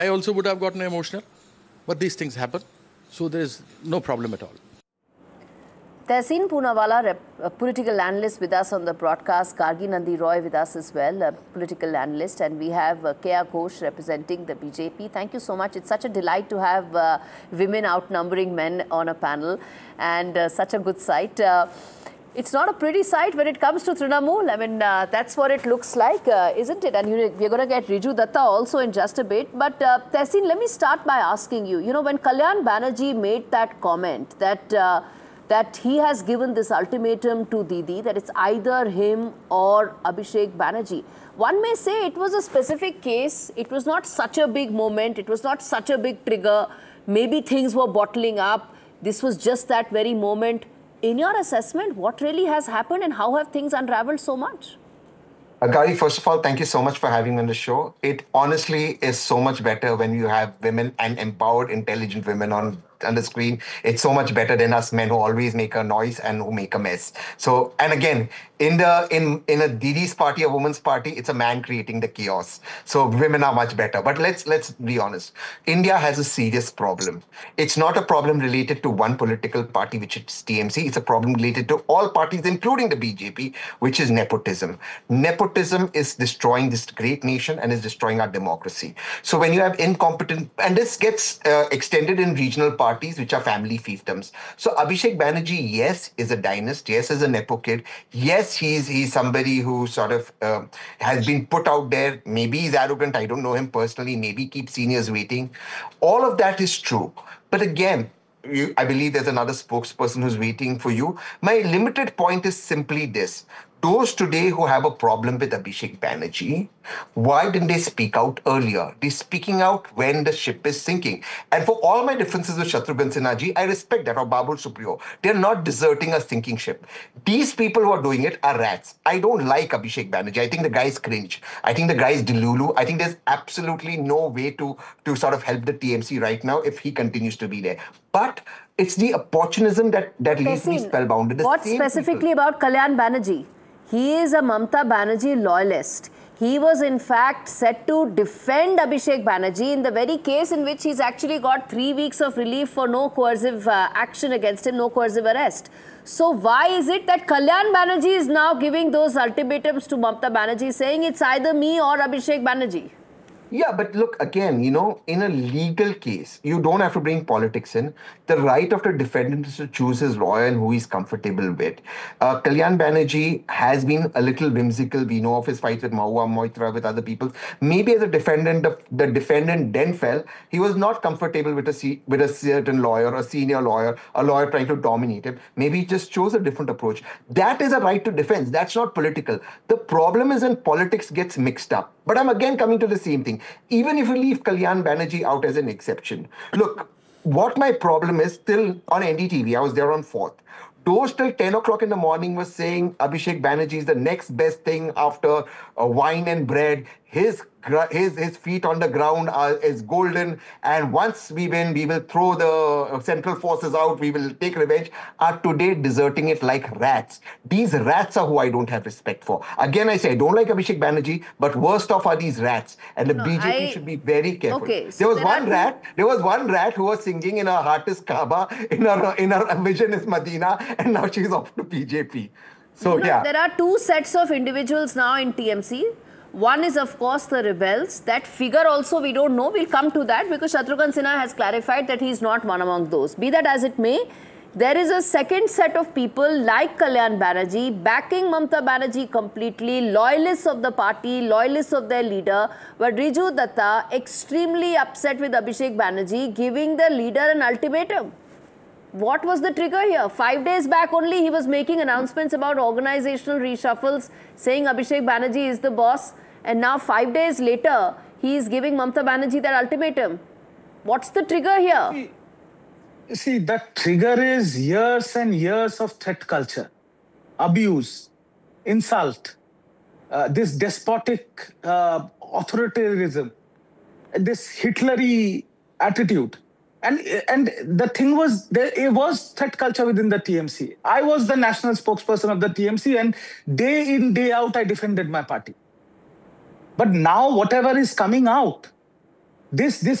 I also would have gotten emotional, but these things happen. So there is no problem at all. Tehseen Poonawalla, a political analyst with us on the broadcast, Gargi Nandi Roy with us as well, a political analyst, and we have Keya Ghosh representing the BJP. Thank you so much. It's such a delight to have women outnumbering men on a panel, and such a good sight. It's not a pretty sight when it comes to Trinamool. I mean, that's what it looks like, isn't it? And we're going to get Riju Datta also in just a bit. But Tehseen, let me start by asking you, when Kalyan Banerjee made that comment that he has given this ultimatum to Didi, that it's either him or Abhishek Banerjee. One may say it was a specific case. It was not such a big moment. It was not such a big trigger. Maybe things were bottling up. This was just that very moment. In your assessment, what really has happened and how have things unraveled so much? Gari, first of all, thank you so much for having me on the show. It honestly is so much better when you have women and empowered, intelligent women on the screen. It's so much better than us men who always make a noise and who make a mess. So, and again, in a Didi's party, a woman's party, it's a man creating the chaos. So women are much better. But let's be honest. India has a serious problem. It's not a problem related to one political party, which is TMC. It's a problem related to all parties, including the BJP, which is nepotism. Nepotism is destroying this great nation and is destroying our democracy. So when you have incompetent, and this gets extended in regional parties, which are family fiefdoms. So Abhishek Banerjee, yes, is a dynast. Yes, is a nepo kid. Yes, he's somebody who sort of has been put out there. Maybe he's arrogant. I don't know him personally. Maybe keeps seniors waiting. All of that is true. But again, I believe there's another spokesperson who's waiting for you. My limited point is simply this. Those today who have a problem with Abhishek Banerjee, why didn't they speak out earlier? They're speaking out when the ship is sinking. And for all my differences with Shatrughan Sinha ji, I respect that, or Babul Supriyo. They're not deserting a sinking ship. These people who are doing it are rats. I don't like Abhishek Banerjee. I think the guy's cringe. I think the guy's delulu. I think there's absolutely no way to sort of help the TMC right now if he continues to be there. But it's the opportunism that leaves me spellbound. What specifically about Kalyan Banerjee? He is a Mamata Banerjee loyalist. He was in fact set to defend Abhishek Banerjee in the very case in which he's actually got 3 weeks of relief for no coercive action against him, no coercive arrest. So why is it that Kalyan Banerjee is now giving those ultimatums to Mamata Banerjee, saying it's either me or Abhishek Banerjee? Yeah, but look, again, in a legal case, you don't have to bring politics in. The right of the defendant is to choose his lawyer and who he's comfortable with. Kalyan Banerjee has been a little whimsical. We know of his fights with Mahua Moitra, with other people. Maybe as a defendant, the defendant then felt he was not comfortable with a certain lawyer, a senior lawyer, a lawyer trying to dominate him. Maybe he just chose a different approach. That is a right to defense. That's not political. The problem is when politics gets mixed up. But I'm again coming to the same thing. Even if you leave Kalyan Banerjee out as an exception. Look, what my problem is, still on NDTV, I was there on 4th. Those till 10 o'clock in the morning was saying Abhishek Banerjee is the next best thing after wine and bread. His feet on the ground is golden. And once we win, we will throw the central forces out. We will take revenge. Are today deserting it like rats. These rats are who I don't have respect for. Again, I say I don't like Abhishek Banerjee, but worst off are these rats. And the BJP should be very careful. Okay, so there was one rat who was singing in her heart is Kaaba, in her vision is Medina, and now she's off to BJP. So yeah. There are two sets of individuals now in TMC. One is, of course, the rebels. That figure also we don't know. We'll come to that because Shatrughan Sinha has clarified that he's not one among those. Be that as it may, there is a second set of people like Kalyan Banerjee backing Mamata Banerjee completely, loyalists of the party, loyalists of their leader. But Riju Datta extremely upset with Abhishek Banerjee, giving the leader an ultimatum. What was the trigger here? 5 days back only, he was making announcements about organizational reshuffles, saying Abhishek Banerjee is the boss. And now 5 days later, he is giving Mamata Banerjee that ultimatum. What's the trigger here? See, the trigger is years and years of threat culture, abuse, insult, this despotic authoritarianism, this Hitlery attitude. And the thing was, it was threat culture within the TMC. I was the national spokesperson of the TMC, and day in, day out, I defended my party. But now, whatever is coming out, this